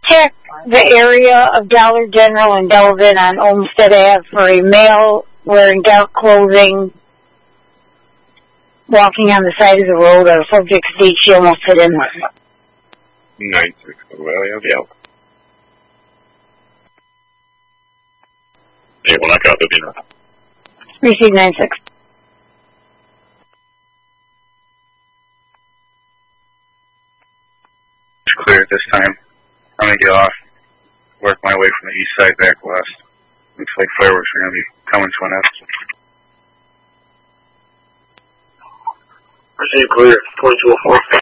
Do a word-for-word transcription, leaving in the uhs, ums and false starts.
check the area of Dollar General in Delavan on Olmsted Avenue for a male wearing dark clothing walking on the side of the road. Our subject's date she almost hit him. nine six, well, yeah. Hey, when I got the dinner. Receive nine six. It's clear at this time. I'm going to get off, work my way from the east side back west. Looks like fireworks are going to be coming to an end. Receive clear, twenty-two oh four.